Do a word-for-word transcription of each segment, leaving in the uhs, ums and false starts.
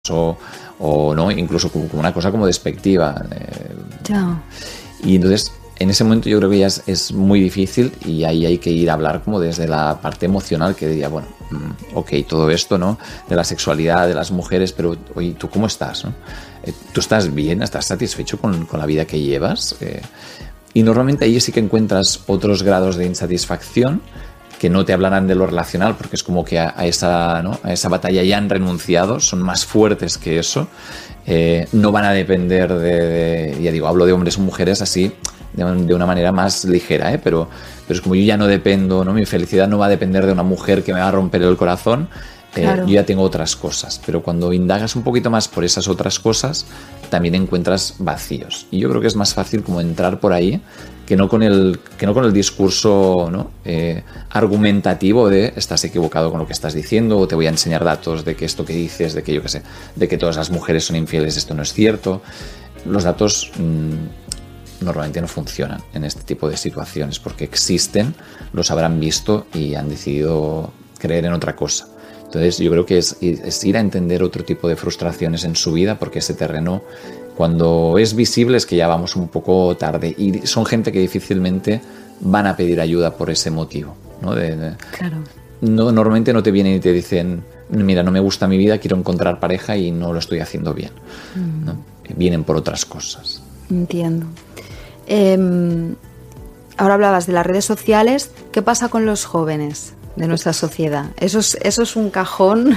o, o no, incluso como una cosa como despectiva. Eh, ya. Y entonces, en ese momento yo creo que ya es, es muy difícil y ahí hay que ir a hablar como desde la parte emocional, que diría, bueno, ok, todo esto, ¿no? De la sexualidad, de las mujeres, pero oye, ¿tú cómo estás, no? ¿Tú estás bien? ¿Estás satisfecho con, con la vida que llevas? Eh, y normalmente ahí sí que encuentras otros grados de insatisfacción que no te hablarán de lo relacional, porque es como que a, a, esa, ¿no? a esa batalla ya han renunciado, son más fuertes que eso, eh, no van a depender de, de, ya digo, hablo de hombres o mujeres así, de, de una manera más ligera, ¿eh? pero, pero es como yo ya no dependo, ¿no? Mi felicidad no va a depender de una mujer que me va a romper el corazón, eh, claro. Yo ya tengo otras cosas, pero cuando indagas un poquito más por esas otras cosas, también encuentras vacíos. Y yo creo que es más fácil como entrar por ahí que no con el, que no con el discurso, ¿no? eh, argumentativo de estás equivocado con lo que estás diciendo, o te voy a enseñar datos de que esto que dices, de que yo qué sé, de que todas las mujeres son infieles, esto no es cierto. Los datos mmm, normalmente no funcionan en este tipo de situaciones porque existen, los habrán visto y han decidido creer en otra cosa. Entonces yo creo que es, es ir a entender otro tipo de frustraciones en su vida, porque ese terreno, cuando es visible, es que ya vamos un poco tarde y son gente que difícilmente van a pedir ayuda por ese motivo, ¿no? De, de, claro. No, normalmente no te vienen y te dicen, mira, no me gusta mi vida, quiero encontrar pareja y no lo estoy haciendo bien, mm. ¿no? Vienen por otras cosas. Entiendo. Eh, ahora hablabas de las redes sociales. ¿Qué pasa con los jóvenes de nuestra sociedad? Eso es, eso es un cajón,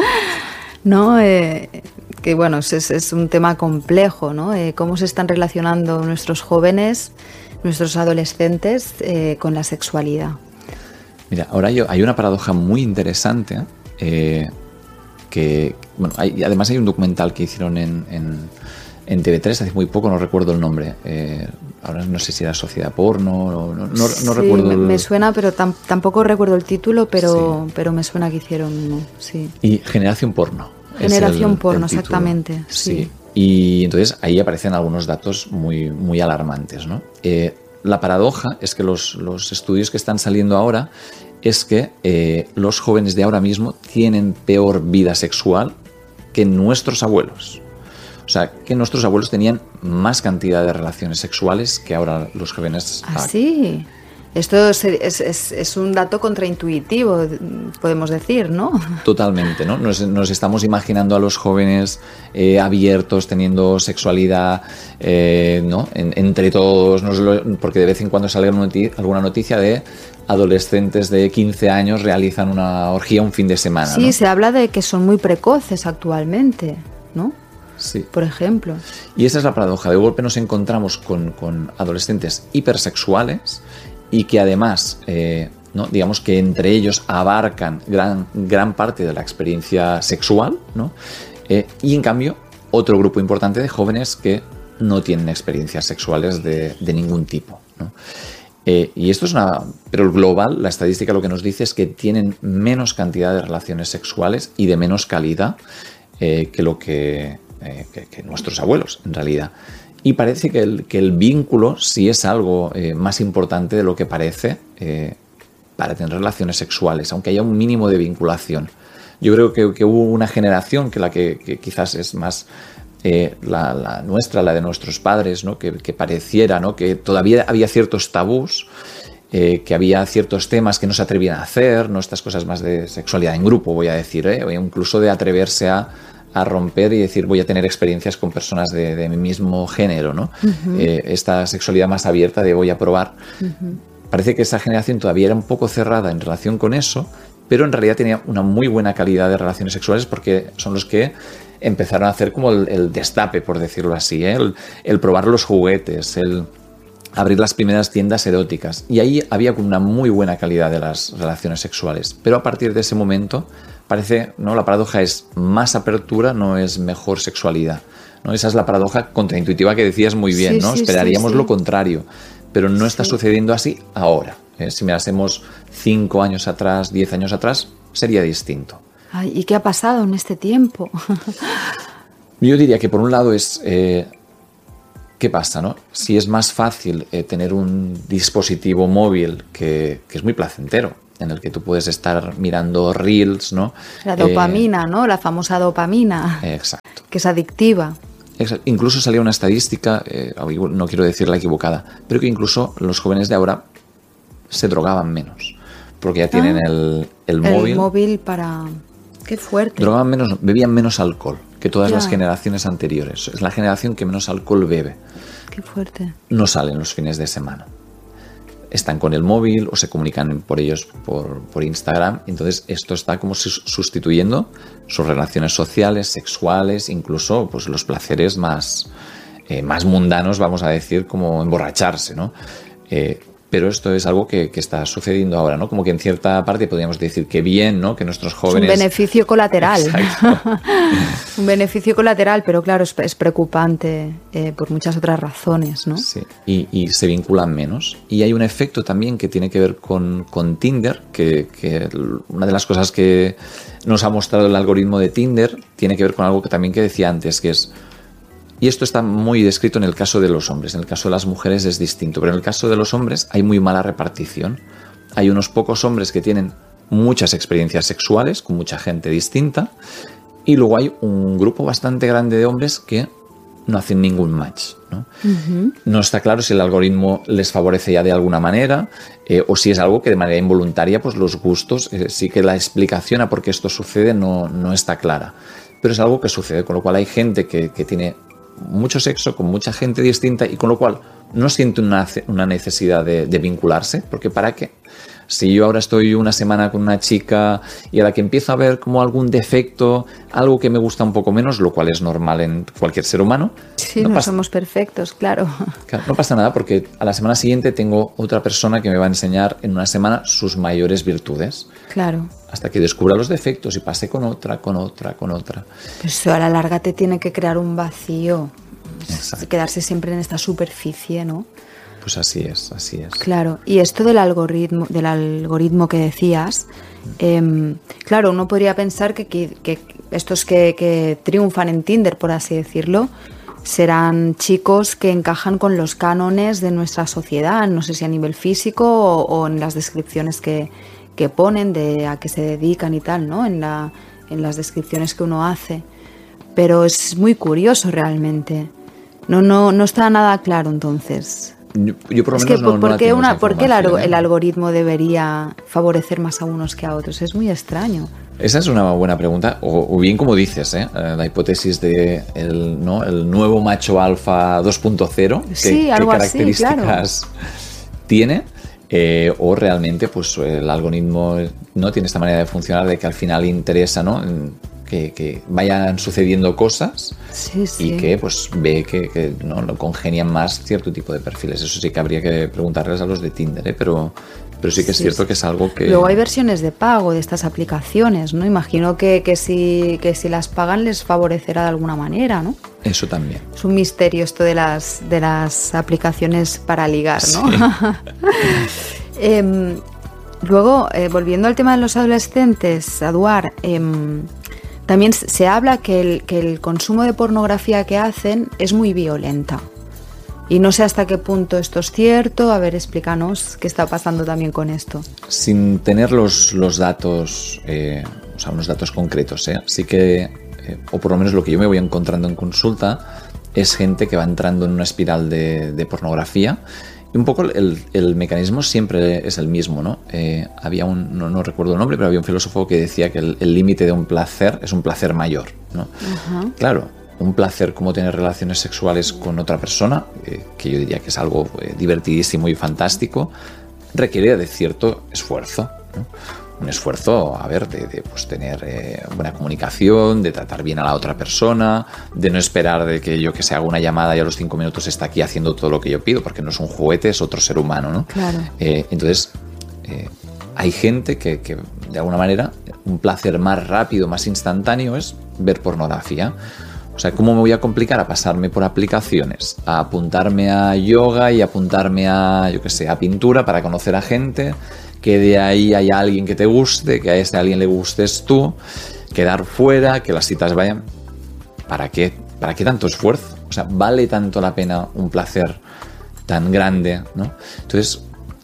¿no? Eh, que bueno, es, es un tema complejo, ¿no? Eh, cómo se están relacionando nuestros jóvenes, nuestros adolescentes eh, con la sexualidad. Mira, ahora yo, hay una paradoja muy interesante, eh, que, bueno, hay, además hay un documental que hicieron en, en, en T V tres hace muy poco, no recuerdo el nombre, eh, ahora no sé si era Sociedad Porno, no, no, no, sí, no recuerdo. Me, el... me suena, pero tam, tampoco recuerdo el título, pero, sí. pero me suena que hicieron uno, sí. Y Generación Porno. Generación el, Porno, el exactamente. Sí. sí. Y entonces ahí aparecen algunos datos muy, muy alarmantes, ¿no? Eh, la paradoja es que los, los estudios que están saliendo ahora es que eh, los jóvenes de ahora mismo tienen peor vida sexual que nuestros abuelos. O sea, que nuestros abuelos tenían más cantidad de relaciones sexuales que ahora los jóvenes. ¿Ah, sí? Esto es, es, es, es un dato contraintuitivo, podemos decir, ¿no? Totalmente, ¿no? Nos, nos estamos imaginando a los jóvenes eh, abiertos, teniendo sexualidad, eh, ¿no? En, entre todos, nos lo, porque de vez en cuando sale alguna noticia de adolescentes de quince años realizan una orgía un fin de semana. Sí, ¿no? Se habla de que son muy precoces actualmente, ¿no? Sí. Por ejemplo. Y esa es la paradoja. De golpe nos encontramos con, con adolescentes hipersexuales y que además, eh, ¿no? digamos que entre ellos abarcan gran, gran parte de la experiencia sexual, ¿no? eh, y en cambio otro grupo importante de jóvenes que no tienen experiencias sexuales de, de ningún tipo, ¿no? Eh, y esto es una... Pero el global, la estadística lo que nos dice es que tienen menos cantidad de relaciones sexuales y de menos calidad eh, que lo que, eh, que, que nuestros abuelos, en realidad. Y parece que el, que el vínculo sí es algo eh, más importante de lo que parece eh, para tener relaciones sexuales, aunque haya un mínimo de vinculación. Yo creo que, que hubo una generación que la que, que quizás es más eh, la, la nuestra, la de nuestros padres, ¿no? que, que pareciera, ¿no? que todavía había ciertos tabús, eh, que había ciertos temas que no se atrevían a hacer, ¿no? Estas cosas más de sexualidad en grupo, voy a decir, ¿eh? o incluso de atreverse a a romper y decir voy a tener experiencias con personas de, de mi mismo género, ¿no? Uh-huh. Eh, esta sexualidad más abierta de voy a probar. Uh-huh. Parece que esa generación todavía era un poco cerrada en relación con eso, pero en realidad tenía una muy buena calidad de relaciones sexuales porque son los que empezaron a hacer como el, el destape, por decirlo así, ¿eh? el, el probar los juguetes, el abrir las primeras tiendas eróticas. Y ahí había una muy buena calidad de las relaciones sexuales. Pero a partir de ese momento parece, ¿no? La paradoja es más apertura, no es mejor sexualidad, ¿no? Esa es la paradoja contraintuitiva que decías muy bien, sí, ¿no? Sí, Esperaríamos sí, sí. lo contrario, pero no está sí. sucediendo así ahora. ¿eh? Si mirásemos cinco años atrás, diez años atrás, sería distinto. Ay, ¿y qué ha pasado en este tiempo? Yo diría que por un lado es... Eh, ¿Qué pasa, no? Si es más fácil eh, tener un dispositivo móvil que, que es muy placentero, en el que tú puedes estar mirando reels, ¿no? La dopamina, eh, ¿no? La famosa dopamina. Exacto. Que es adictiva. Exacto. Incluso salía una estadística, eh, no quiero decir la equivocada, pero que incluso los jóvenes de ahora se drogaban menos, porque ya tienen ah, el, el móvil. El móvil para... Qué fuerte. Drogaban menos, bebían menos alcohol que todas ya. las generaciones anteriores. Es la generación que menos alcohol bebe. Qué fuerte. No salen los fines de semana. Están con el móvil o se comunican por ellos por, por Instagram. Entonces esto está como sustituyendo sus relaciones sociales, sexuales, incluso pues, los placeres más, eh, más mundanos, vamos a decir, como emborracharse, ¿no? Eh, Pero esto es algo que, que está sucediendo ahora, ¿no? Como que en cierta parte podríamos decir que bien, ¿no? Que nuestros jóvenes... Es un beneficio colateral. Un beneficio colateral, pero claro, es, es preocupante eh, por muchas otras razones, ¿no? Sí, y, y se vinculan menos. Y hay un efecto también que tiene que ver con, con Tinder, que, que una de las cosas que nos ha mostrado el algoritmo de Tinder tiene que ver con algo que también que decía antes, que es... Y esto está muy descrito en el caso de los hombres. En el caso de las mujeres es distinto, pero en el caso de los hombres hay muy mala repartición. Hay unos pocos hombres que tienen muchas experiencias sexuales con mucha gente distinta y luego hay un grupo bastante grande de hombres que no hacen ningún match, ¿no? Uh-huh. No está claro si el algoritmo les favorece ya de alguna manera eh, o si es algo que de manera involuntaria pues los gustos, eh, sí que la explicación a por qué esto sucede no, no está clara. Pero es algo que sucede, con lo cual hay gente que, que tiene mucho sexo con mucha gente distinta y con lo cual no siente una, una necesidad de, de vincularse, porque ¿para qué? Si yo ahora estoy una semana con una chica y a la que empiezo a ver como algún defecto, algo que me gusta un poco menos, lo cual es normal en cualquier ser humano. Sí, no, no pasa, somos perfectos, claro. claro. No pasa nada porque a la semana siguiente tengo otra persona que me va a enseñar en una semana sus mayores virtudes. Claro. Hasta que descubra los defectos y pase con otra, con otra, con otra. Pues eso a la larga te tiene que crear un vacío. Exacto. Quedarse siempre en esta superficie, ¿no? Pues así es, así es. Claro, y esto del algoritmo, del algoritmo que decías, eh, claro, uno podría pensar que, que, que estos que, que triunfan en Tinder, por así decirlo, serán chicos que encajan con los cánones de nuestra sociedad, no sé si a nivel físico o, o en las descripciones que, que ponen de a qué se dedican y tal, ¿no? En, la, en las descripciones que uno hace. Pero es muy curioso realmente. No, no, no está nada claro entonces. Yo, yo por lo es menos que, no, ¿por, no qué una, ¿por qué el, ¿eh? el algoritmo debería favorecer más a unos que a otros? Es muy extraño. Esa es una buena pregunta, o, o bien como dices, ¿eh? La hipótesis de el, ¿no? el nuevo macho alfa dos punto cero, sí, ¿qué, algo qué características así, claro. tiene? Eh, o realmente pues el algoritmo no tiene esta manera de funcionar de que al final interesa, ¿no? Que, que vayan sucediendo cosas sí, sí. y que pues ve que, que no, no congenian más cierto tipo de perfiles. Eso sí que habría que preguntarles a los de Tinder, ¿eh? pero, pero sí que es sí, cierto sí. que es algo que... Luego hay versiones de pago de estas aplicaciones, ¿no? Imagino que, que, si, que si las pagan les favorecerá de alguna manera, ¿no? Eso también. Es un misterio esto de las, de las aplicaciones para ligar, ¿no? Sí. eh, luego, eh, volviendo al tema de los adolescentes, Eduard, eh, también se habla que el, que el consumo de pornografía que hacen es muy violenta. Y no sé hasta qué punto esto es cierto. A ver, explícanos qué está pasando también con esto. Sin tener los, los datos, eh, o sea, unos datos concretos, ¿eh? Sí que, eh, o por lo menos lo que yo me voy encontrando en consulta, es gente que va entrando en una espiral de, de pornografía. Y un poco el, el mecanismo siempre es el mismo, ¿no? Eh, había un, no, no recuerdo el nombre, pero había un filósofo que decía que el límite de un placer es un placer mayor, ¿no? Uh-huh. Claro, un placer como tener relaciones sexuales con otra persona, eh, que yo diría que es algo eh, divertidísimo y fantástico, requiere de cierto esfuerzo, ¿no? Un esfuerzo, a ver, de, de pues, tener eh, buena comunicación, de tratar bien a la otra persona, de no esperar de que yo que se haga una llamada y a los cinco minutos está aquí haciendo todo lo que yo pido, porque no es un juguete, es otro ser humano, ¿no? Claro. Eh, entonces, eh, hay gente que, que, de alguna manera, un placer más rápido, más instantáneo es ver pornografía. O sea, ¿cómo me voy a complicar a pasarme por aplicaciones, a apuntarme a yoga y apuntarme a, yo qué sé, a pintura para conocer a gente, que de ahí haya alguien que te guste, que a ese alguien le gustes tú, quedar fuera, que las citas vayan? ¿Para qué? ¿Para qué tanto esfuerzo? O sea, ¿vale tanto la pena un placer tan grande, ¿no? Entonces,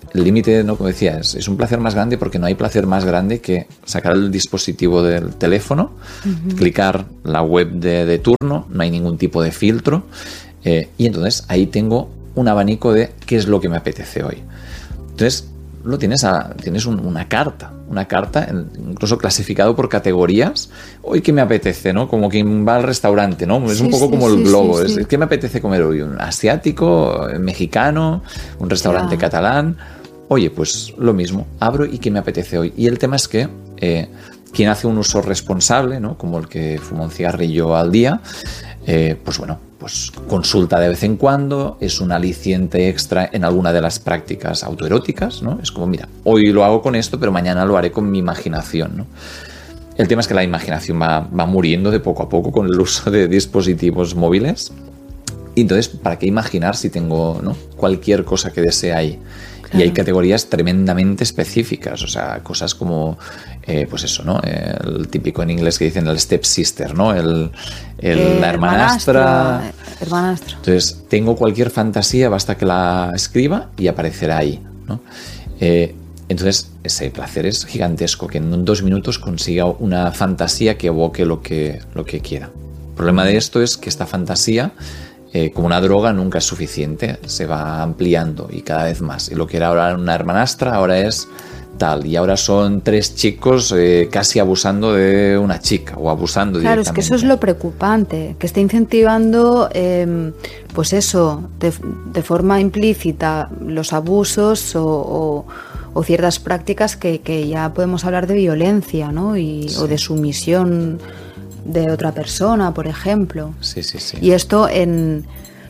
el límite, ¿no? Como decía, es, es un placer más grande porque no hay placer más grande que sacar el dispositivo del teléfono, uh-huh. clicar la web de, de turno, no hay ningún tipo de filtro, eh, y entonces ahí tengo un abanico de qué es lo que me apetece hoy. Entonces lo tienes, a, tienes un, una carta, una carta incluso clasificado por categorías. Hoy qué me apetece, ¿no? Como quien va al restaurante, ¿no? Es sí, un poco sí, como el sí, globo. Sí, sí. Es, ¿qué me apetece comer hoy? ¿Un asiático, mexicano, un restaurante yeah. catalán? Oye, pues lo mismo, abro y qué me apetece hoy. Y el tema es que eh, quien hace un uso responsable, ¿no? Como el que fuma un cigarrillo al día, eh, pues bueno, pues consulta de vez en cuando, es un aliciente extra en alguna de las prácticas autoeróticas, ¿no? Es como, mira, hoy lo hago con esto, pero mañana lo haré con mi imaginación, ¿no? El tema es que la imaginación va, va muriendo de poco a poco con el uso de dispositivos móviles. Y entonces, ¿para qué imaginar si tengo, ¿no? cualquier cosa que desee ahí? Claro. Y hay categorías tremendamente específicas, o sea, cosas como, eh, pues eso, ¿no? El típico en inglés que dicen el stepsister, ¿no? El, el, eh, la hermanastra. Hermanastro. Entonces, tengo cualquier fantasía, basta que la escriba y aparecerá ahí, ¿no? Eh, entonces, ese placer es gigantesco, que en dos minutos consiga una fantasía que evoque lo que, lo que quiera. El problema de esto es que esta fantasía, Eh, como una droga, nunca es suficiente, se va ampliando y cada vez más. Y lo que era ahora una hermanastra, ahora es tal. Y ahora son tres chicos eh, casi abusando de una chica o abusando claro, directamente. Claro, es que eso es lo preocupante, que esté incentivando, eh, pues eso, de, de forma implícita los abusos o, o, o ciertas prácticas que, que ya podemos hablar de violencia, ¿no? Y, sí. O de sumisión de otra persona, por ejemplo. Sí, sí, sí. Y esto en,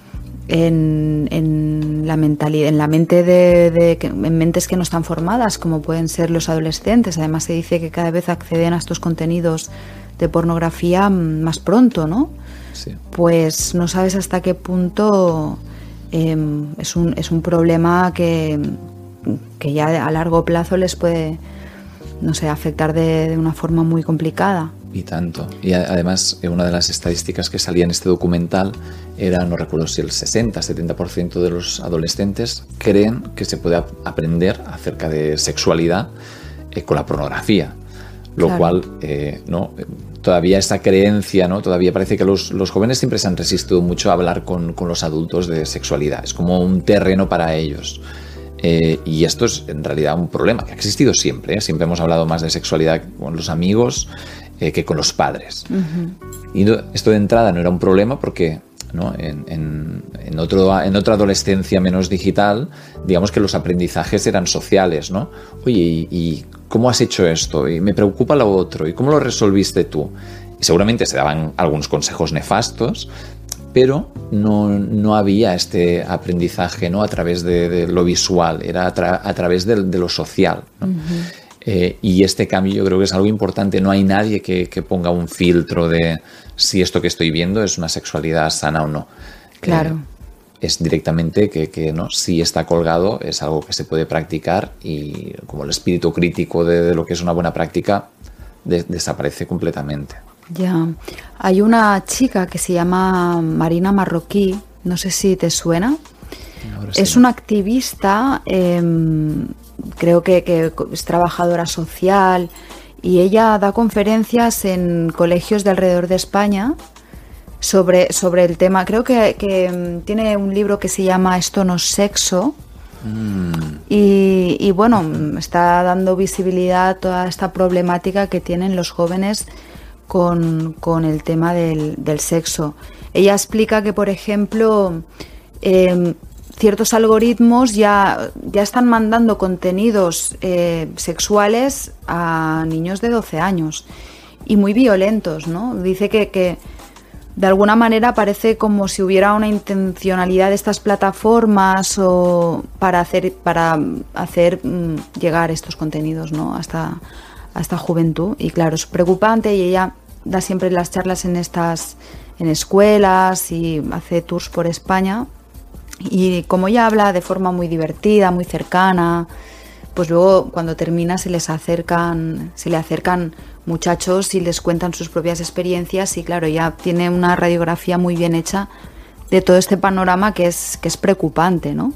en, en la mentalidad, en la mente de, de en mentes que no están formadas, como pueden ser los adolescentes. Además se dice que cada vez acceden a estos contenidos de pornografía más pronto, ¿no? Sí. Pues no sabes hasta qué punto eh, es un es un problema que, que ya a largo plazo les puede, no sé, afectar de, de una forma muy complicada. Y tanto. Y además, una de las estadísticas que salía en este documental era, no recuerdo si el sesenta, setenta por ciento de los adolescentes creen que se puede aprender acerca de sexualidad eh, con la pornografía. Lo claro. cual, eh, ¿no? Todavía esa creencia, ¿no? Todavía parece que los, los jóvenes siempre se han resistido mucho a hablar con, con los adultos de sexualidad. Es como un terreno para ellos. Eh, y esto es en realidad un problema que ha existido siempre, ¿eh? Siempre hemos hablado más de sexualidad con los amigos eh, que con los padres. Uh-huh. Y no, esto de entrada no era un problema porque, ¿no? en, en, en, otro, en otra adolescencia menos digital, digamos que los aprendizajes eran sociales, ¿no? Oye, ¿y, y cómo has hecho esto? Y me preocupa lo otro. ¿Y cómo lo resolviste tú? Y seguramente se daban algunos consejos nefastos, pero no, no había este aprendizaje, ¿no? A través de, de lo visual, era a, tra- a través de, de lo social, ¿no? Uh-huh. eh, y este cambio yo creo que es algo importante. No hay nadie que, que ponga un filtro de si esto que estoy viendo es una sexualidad sana o no. Claro. Eh, es directamente que, que no, si está colgado es algo que se puede practicar y como el espíritu crítico de, de lo que es una buena práctica de, desaparece completamente. Ya, hay una chica que se llama Marina Marroquí, no sé si te suena. Ahora sí. Es una activista, eh, creo que, que es trabajadora social y ella da conferencias en colegios de alrededor de España sobre, sobre el tema. Creo que, que tiene un libro que se llama Esto no es sexo. Mm. Y, y bueno, está dando visibilidad a toda esta problemática que tienen los jóvenes Con, con el tema del, del sexo. Ella explica que, por ejemplo, eh, ciertos algoritmos ya, ya están mandando contenidos eh, sexuales a niños de doce años y muy violentos, ¿no? Dice que, que de alguna manera parece como si hubiera una intencionalidad de estas plataformas o para hacer, para hacer mm, llegar estos contenidos, ¿no? Hasta a esta juventud. Y claro, es preocupante y ella da siempre las charlas en estas en escuelas y hace tours por España y como ella habla de forma muy divertida, muy cercana, pues luego cuando termina se les acercan se le acercan muchachos y les cuentan sus propias experiencias y claro, ella tiene una radiografía muy bien hecha de todo este panorama que es que es preocupante, ¿no?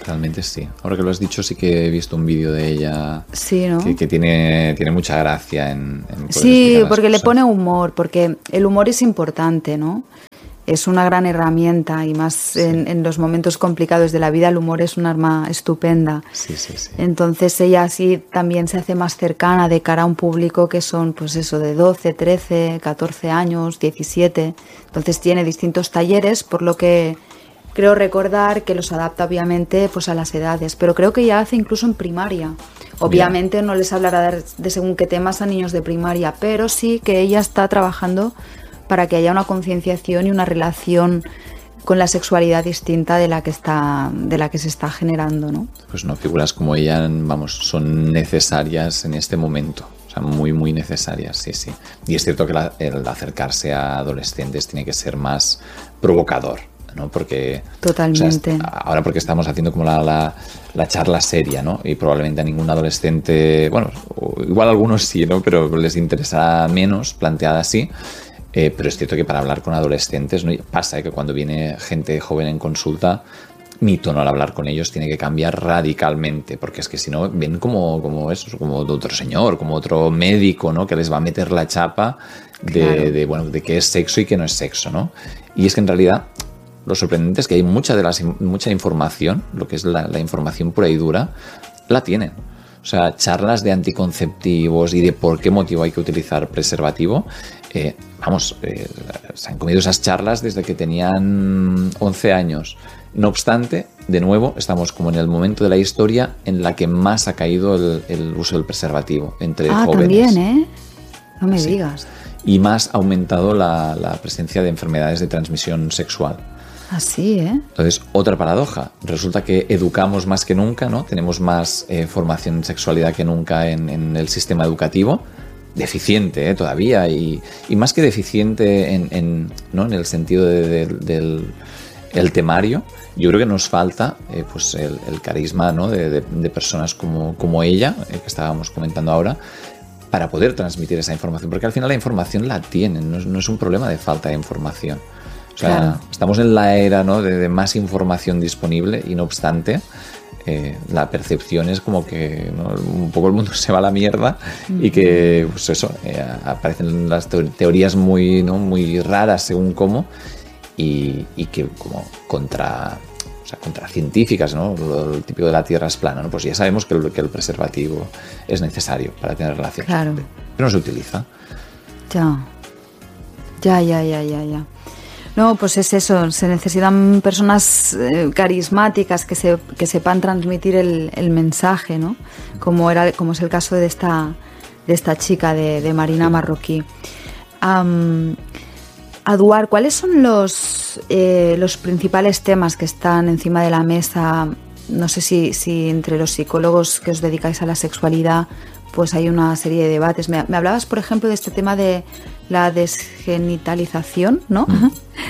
Realmente sí. Ahora que lo has dicho, sí que he visto un vídeo de ella sí, ¿no? que, que tiene, tiene mucha gracia en, en poder Sí, explicar las porque le cosas. pone humor, porque el humor es importante, ¿no? Es una gran herramienta y más Sí. en, en los momentos complicados de la vida el humor es un arma estupenda. Sí, sí, sí. Entonces ella así también se hace más cercana de cara a un público que son pues eso de doce, trece, catorce años, diecisiete. Entonces tiene distintos talleres, por lo que creo recordar que los adapta obviamente pues a las edades, pero creo que ya hace incluso en primaria. Obviamente Bien. No les hablará de según qué temas a niños de primaria, pero sí que ella está trabajando para que haya una concienciación y una relación con la sexualidad distinta de la que está, de la que se está generando, ¿no? Pues no, figuras como ella, vamos, son necesarias en este momento. O sea, muy, muy necesarias, sí, sí. Y es cierto que la, el acercarse a adolescentes tiene que ser más provocador, ¿no? Porque... Totalmente. O sea, ahora porque estamos haciendo como la, la, la charla seria, ¿no? Y probablemente a ningún adolescente... Bueno, igual a algunos sí, ¿no? Pero les interesará menos planteada así. Eh, pero es cierto que para hablar con adolescentes, ¿no? Pasa ¿eh? que cuando viene gente joven en consulta, mi tono al hablar con ellos tiene que cambiar radicalmente, porque es que si no ven como, como eso, como de otro señor, como otro médico, ¿no? Que les va a meter la chapa de, claro. de, bueno, de qué es sexo y qué no es sexo, ¿no? Y es que en realidad lo sorprendente es que hay mucha, de las, mucha información, lo que es la, la información pura y dura, la tienen. O sea, charlas de anticonceptivos y de por qué motivo hay que utilizar preservativo. Eh, vamos, eh, se han comido esas charlas desde que tenían once años. No obstante, de nuevo, estamos como en el momento de la historia en la que más ha caído el, el uso del preservativo entre ah, jóvenes. También, ¿eh? No me sí. digas. Y más ha aumentado la, la presencia de enfermedades de transmisión sexual. Así, ¿eh? Entonces, otra paradoja. Resulta que educamos más que nunca, ¿no? Tenemos más eh, formación en sexualidad que nunca en, en el sistema educativo. Deficiente, ¿eh? Todavía. Y, y más que deficiente en, en, ¿no? en el sentido de, de, del el temario, yo creo que nos falta eh, pues el, el carisma, ¿no? de, de, de personas como, como ella, eh, que estábamos comentando ahora, para poder transmitir esa información. Porque al final la información la tienen, no es, no es un problema de falta de información. O sea, claro. Estamos en la era, ¿no? de, de más información disponible y no obstante eh, la percepción es como que, ¿no? un poco el mundo se va a la mierda mm. y que pues eso, eh, aparecen las teorías muy, ¿no? muy raras según cómo y, y que como contra, o sea, contra científicas, ¿no? Lo, lo típico de la Tierra es plana, ¿no? Pues ya sabemos que el, que el preservativo es necesario para tener relaciones, claro. pero no se utiliza. Ya, ya, ya, ya, ya, ya. No, pues es eso, se necesitan personas eh, carismáticas que, se, que sepan transmitir el, el mensaje, ¿no? Como, era, como es el caso de esta, de esta chica, de, de Marina Marroquí. Um, Aduar, ¿cuáles son los, eh, los principales temas que están encima de la mesa? No sé si, si entre los psicólogos que os dedicáis a la sexualidad pues hay una serie de debates. Me, me hablabas, por ejemplo, de este tema de la desgenitalización, ¿no? Mm.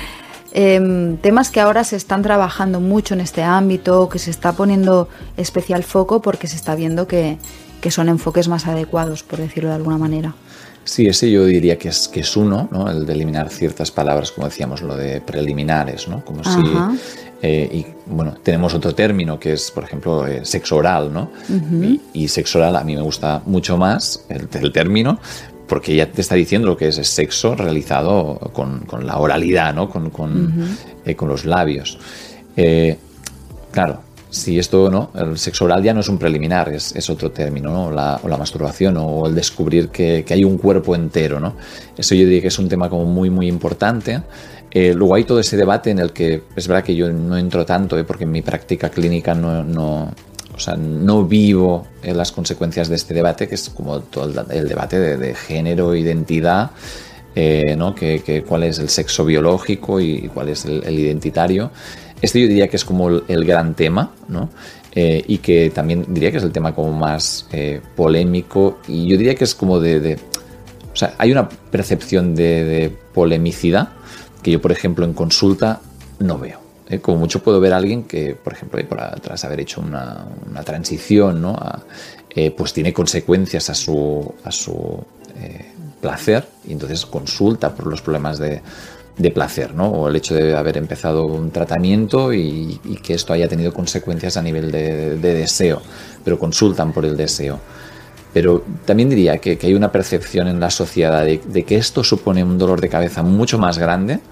eh, temas que ahora se están trabajando mucho en este ámbito, que se está poniendo especial foco porque se está viendo que, que son enfoques más adecuados, por decirlo de alguna manera. Sí, ese yo diría que es, que es uno, ¿no? El de eliminar ciertas palabras, como decíamos, lo de preliminares, ¿no? Como Ajá. si... Eh, y bueno, tenemos otro término que es, por ejemplo, eh, sexo oral, ¿no? Uh-huh. Y, y sexo oral a mí me gusta mucho más el, el término, porque ya te está diciendo lo que es, es sexo realizado con, con la oralidad, ¿no? Con, con, uh-huh. eh, con los labios. Eh, claro, si esto, ¿no? El sexo oral ya no es un preliminar, es, es otro término, ¿no? La, o la masturbación, o el descubrir que, que hay un cuerpo entero, ¿no? Eso yo diría que es un tema como muy, muy importante. Eh, luego hay todo ese debate en el que es verdad que yo no entro tanto, ¿eh? Porque en mi práctica clínica no, no, o sea, no vivo eh, las consecuencias de este debate, que es como todo el, el debate de, de género, identidad, eh, ¿no? que, que cuál es el sexo biológico y, y cuál es el, el identitario. Este yo diría que es como el, el gran tema, ¿no? Eh, y que también diría que es el tema como más eh, polémico, y yo diría que es como de, de o sea, hay una percepción de, de polemicidad que yo, por ejemplo, en consulta no veo. ¿eh? Como mucho puedo ver a alguien que, por ejemplo, eh, por tras haber hecho una, una transición, ¿no? A, eh, pues tiene consecuencias a su, a su eh, placer, y entonces consulta por los problemas de, de placer, ¿no? O el hecho de haber empezado un tratamiento y, y que esto haya tenido consecuencias a nivel de, de deseo, pero consultan por el deseo. Pero también diría que, que hay una percepción en la sociedad de, de que esto supone un dolor de cabeza mucho más grande